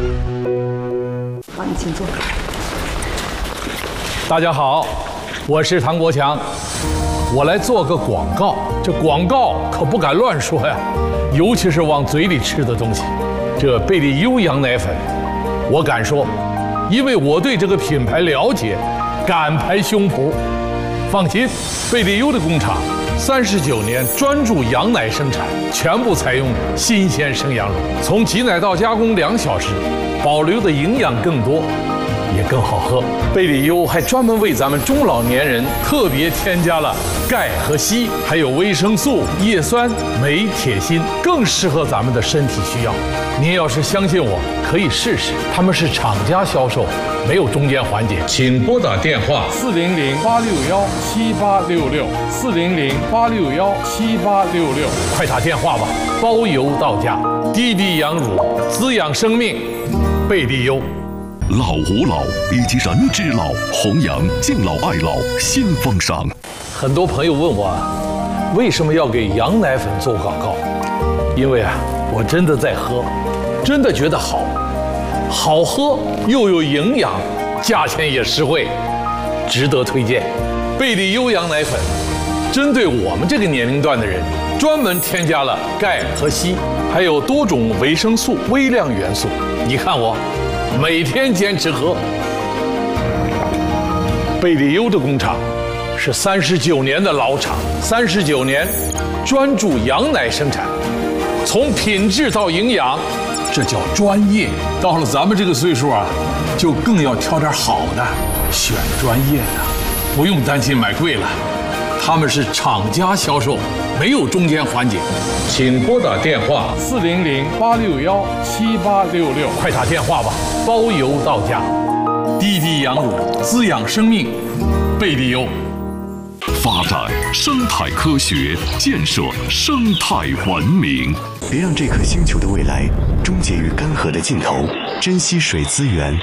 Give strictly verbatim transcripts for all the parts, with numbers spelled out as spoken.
好，你请坐。 大家好，我是唐国强，我来做个广告。这广告可不敢乱说呀，尤其是往嘴里吃的东西。这贝利优羊奶粉，我敢说，因为我对这个品牌了解，敢拍胸脯。放心，贝利优的工厂三十九年专注羊奶生产，全部采用新鲜生羊乳，从挤奶到加工两小时，保留的营养更多，也更好喝。贝利优还专门为咱们中老年人特别添加了钙和硒，还有维生素、叶酸、镁、铁、锌，更适合咱们的身体需要。您要是相信我，可以试试。他们是厂家销售，没有中间环节。请拨打电话四零零八六幺七八六六四零零八六幺七八六六，快打电话吧，包邮到家。滴滴羊乳，滋养生命，贝利优。 老吾老以及人之老，弘扬敬老爱老新风尚。 很多朋友问我，为什么要给羊奶粉做广告？因为啊，我真的在喝，真的觉得好，好喝又有营养，价钱也实惠，值得推荐。贝利优羊奶粉，针对我们这个年龄段的人，专门添加了钙和硒，还有多种维生素、微量元素。你看我。每天坚持喝。贝利优的工厂是三十九年的老厂，三十九年专注羊奶生产，从品质到营养，这叫专业。到了咱们这个岁数啊，就更要挑点好的，选专业的，不用担心买贵了。他们是厂家销售，没有中间环节。请拨打电话四零零八六幺七八六六，快打电话吧，包邮到家。滴滴羊乳，滋养生命，贝利优。 发展生态科学，建设生态文明。 别让这颗星球的未来终结于干涸的尽头，珍惜水资源。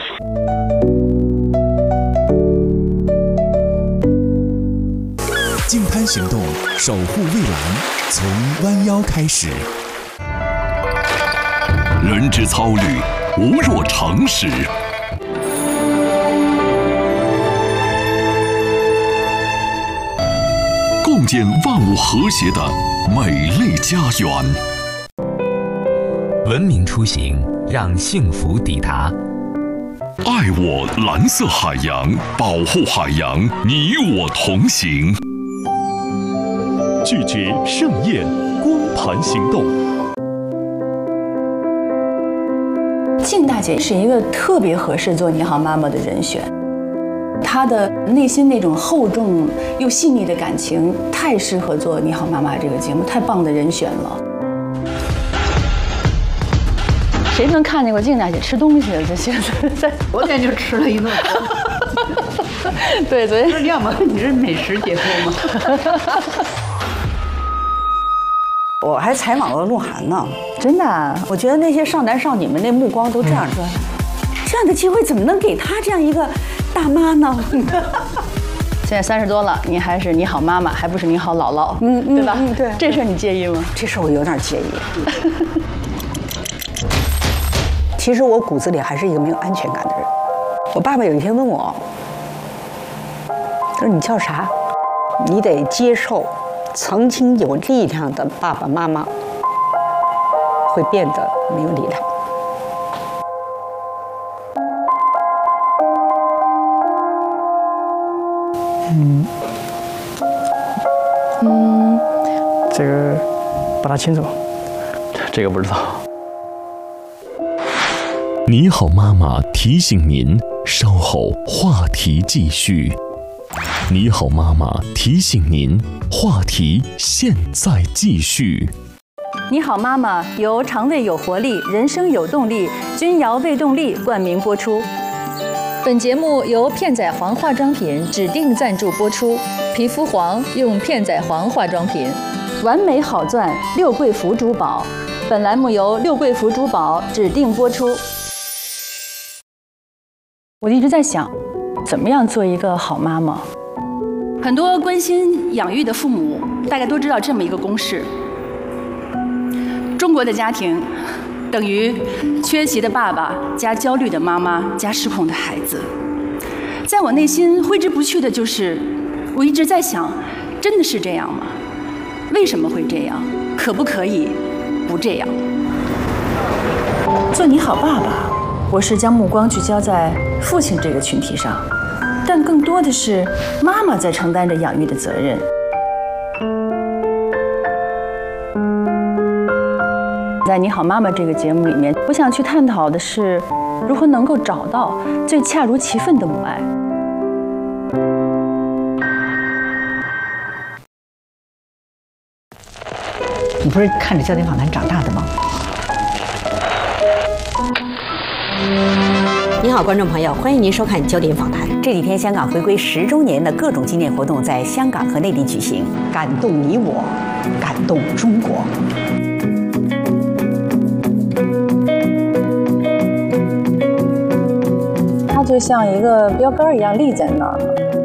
净滩行动，守护蔚蓝，从弯腰开始。 人之操虑，无若诚实。共建万物和谐的美丽家园。 文明出行，让幸福抵达。 爱我蓝色海洋，保护海洋，你我同行。拒绝盛宴，光盘行动。 静大姐是一个特别合适做你好妈妈的人选，她的内心那种厚重又细腻的感情，太适合做你好妈妈这个节目，太棒的人选了。谁能看见过静大姐吃东西？这现在在昨天就吃了一顿。 对，昨天是这样吗？你是美食节目吗？我还采访了鹿晗呢， 真的、啊， 我觉得那些少男少女们那目光都这样说，嗯、这样的机会怎么能给他这样一个大妈呢？ 现在三十多了，你还是你好妈妈，还不是你好姥姥，嗯嗯，对吧？嗯，对，这事儿你介意吗？ 这事儿我有点介意。其实我骨子里还是一个没有安全感的人。我爸爸有一天问我，他说：“你叫啥？你得接受。”曾经有力量的爸爸妈妈会变得没有力量。 嗯嗯，这个不大清楚，这个不知道。 你好，妈妈提醒您，稍后话题继续。你好，妈妈提醒您，话题现在继续。 你好，妈妈由肠胃有活力、人生有动力、君瑶胃动力冠名播出。本节目由片仔癀化妆品指定赞助播出。皮肤黄用片仔癀化妆品。完美好钻六桂福珠宝。本栏目由六桂福珠宝指定播出。我一直在想，怎么样做一个好妈妈？很多关心养育的父母，大概都知道这么一个公式：中国的家庭等于全。 缺席的爸爸加焦虑的妈妈加失控的孩子，在我内心挥之不去的就是，我一直在想，真的是这样吗？为什么会这样？可不可以不这样？做你好爸爸，我是将目光聚焦在父亲这个群体上，但更多的是妈妈在承担着养育的责任。在《你好妈妈》这个节目里面，我想去探讨的是如何能够找到最恰如其分的母爱。 你不是看着焦点访谈长大的吗？ 你好，观众朋友，欢迎您收看焦点访谈。这几天，香港回归十周年的各种纪念活动在香港和内地举行， 感动你我，感动中国。 它就像一个标杆一样立在那儿，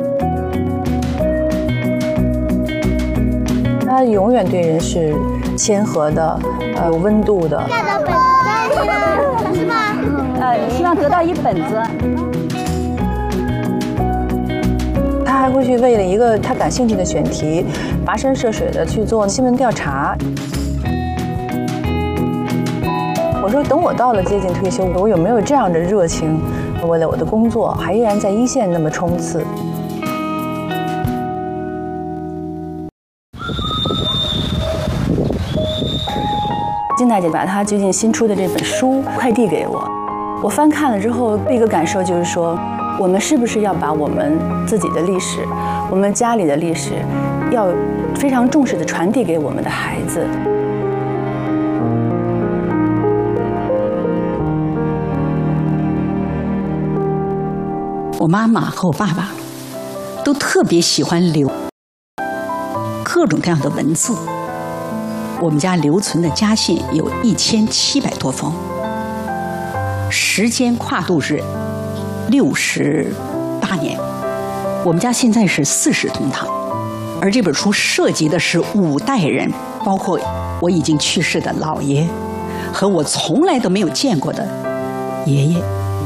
它永远对人是谦和的，呃，有温度的。 下的本子在是吗？ 呃，希望得到一本子。 他还会去为了一个他感兴趣的选题，跋山涉水的去做新闻调查。我说，等我到了接近退休，我有没有这样的热情，为了我的工作，还依然在一线那么冲刺？金大姐把她最近新出的这本书快递给我，我翻看了之后，一个感受就是说，我们是不是要把我们自己的历史，我们家里的历史，要非常重视地传递给我们的孩子。 我妈妈和我爸爸都特别喜欢留各种各样的文字。我们家留存的家信有一千七百多封，时间跨度是六十八年。我们家现在是四世同堂，而这本书涉及的是五代人，包括我已经去世的姥爷和我从来都没有见过的爷爷。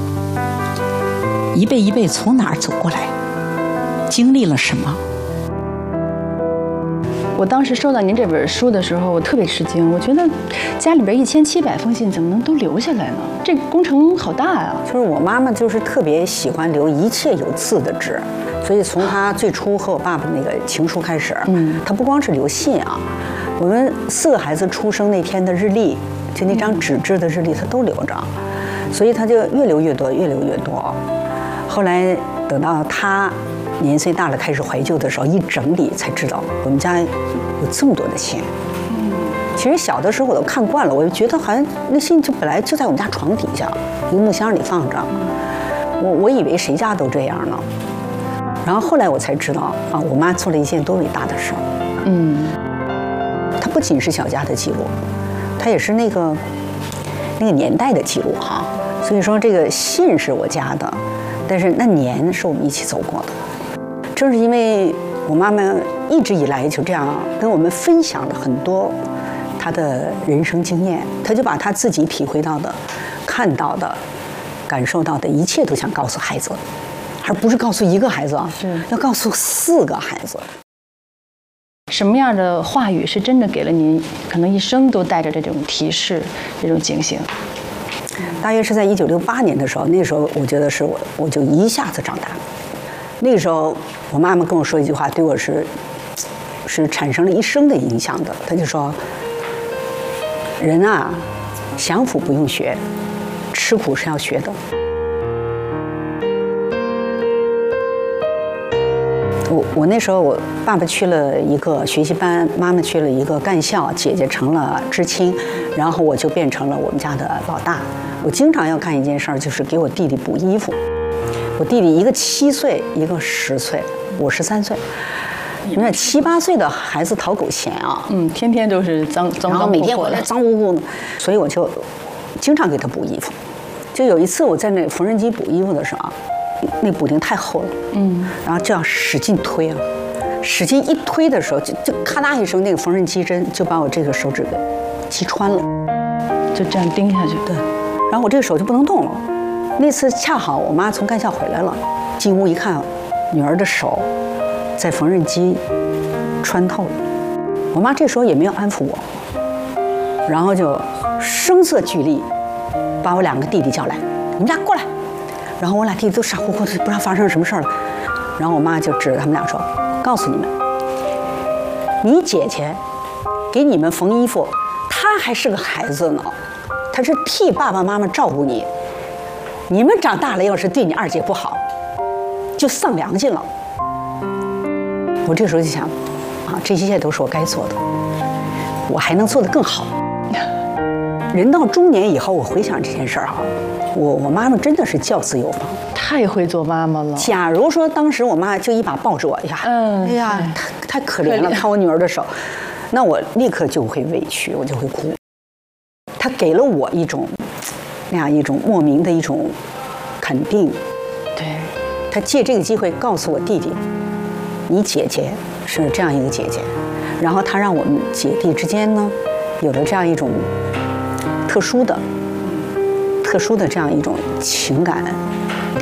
一辈一辈从哪儿走过来，经历了什么？ 我当时收到您这本书的时候，我特别吃惊。我觉得家里边一千七百封信怎么能都留下来呢？这工程好大呀！ 就是我妈妈就是特别喜欢留一切有字的纸，所以从她最初和我爸爸那个情书开始，嗯，她不光是留信啊，我们四个孩子出生那天的日历，就那张纸质的日历，她都留着，所以她就越留越多，越留越多。后来等到她年岁大了，开始怀旧的时候，一整理才知道我们家有这么多的信。其实小的时候我都看惯了，我就觉得好像那信就本来就在我们家床底下，一个木箱里放着。我我以为谁家都这样呢。然后后来我才知道啊，我妈做了一件多伟大的事儿。嗯，她不仅是小家的记录，她也是那个那个年代的记录哈。所以说这个信是我家的，但是那年是我们一起走过的。正是因为我妈妈一直以来就这样跟我们分享了很多她的人生经验，她就把她自己体会到的、看到的、感受到的一切都想告诉孩子，而不是告诉一个孩子啊，是要告诉四个孩子。 什么样的话语是真的给了您可能一生都带着这种提示、这种警醒？ 大约是在一九六八年的时候，那时候我觉得是我我就一下子长大了。那个时候，我妈妈跟我说一句话，对我是是产生了一生的影响的。她就说：“人啊，享福不用学，吃苦是要学的。”我我那时候，我爸爸去了一个学习班，妈妈去了一个干校，姐姐成了知青，然后我就变成了我们家的老大。我经常要干一件事儿，就是给我弟弟补衣服。我弟弟一个七岁，一个十岁，我十三岁。你看七八岁的孩子讨狗嫌啊， 嗯，天天都是脏脏脏， 然后每天回来脏乎乎的，所以我就经常给他补衣服。就有一次我在那缝纫机补衣服的时候，那补丁太厚了，嗯，然后就要使劲推啊，使劲一推的时候，就就咔嗒一声，那个缝纫机针就把我这个手指给击穿了， 就这样钉下去。 对， 然后我这个手就不能动了。那次恰好我妈从干校回来了，进屋一看，女儿的手在缝纫机穿透了。我妈这时候也没有安抚我，然后就声色俱厉，把我两个弟弟叫来，你们俩过来。然后我俩弟弟都傻乎乎的，不知道发生什么事儿了。然后我妈就指着他们俩说：“告诉你们，你姐姐给你们缝衣服，她还是个孩子呢，她是替爸爸妈妈照顾你。你们长大了，要是对你二姐不好，就丧良心了。”我这时候就想，啊，这一切都是我该做的，我还能做得更好。人到中年以后，我回想这件事儿哈，我我妈妈真的是教子有方， 太会做妈妈了。 假如说当时我妈就一把抱着我，哎呀，嗯，哎呀，太太可怜了，看我女儿的手，那我立刻就会委屈，我就会哭。她给了我一种那样一种莫名的一种肯定， 对， 她借这个机会告诉我弟弟，你姐姐是这样一个姐姐，然后她让我们姐弟之间呢，有了这样一种特殊的、特殊的这样一种情感。